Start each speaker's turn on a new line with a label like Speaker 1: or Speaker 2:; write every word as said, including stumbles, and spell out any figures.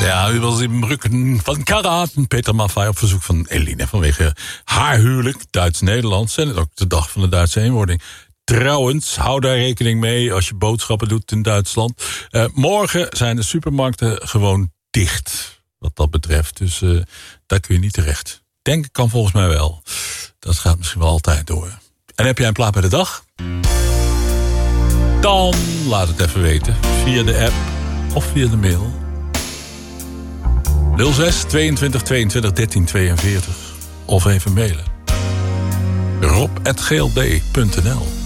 Speaker 1: Ja, u was in Bruggen van Karaten. Peter Maffay op verzoek van Eline vanwege haar huwelijk, Duits-Nederlands. En ook de dag van de Duitse eenwording. Trouwens, hou daar rekening mee als je boodschappen doet in Duitsland. Uh, morgen zijn de supermarkten gewoon dicht, wat dat betreft. Dus uh, daar kun je niet terecht. Denken kan volgens mij wel. Dat gaat misschien wel altijd door. En heb jij een plaat bij de dag? Dan laat het even weten. Via de app of via de mail. nul zes tweeëntwintig tweeëntwintig dertien tweeënveertig. Of even mailen. rob at g l d punt n l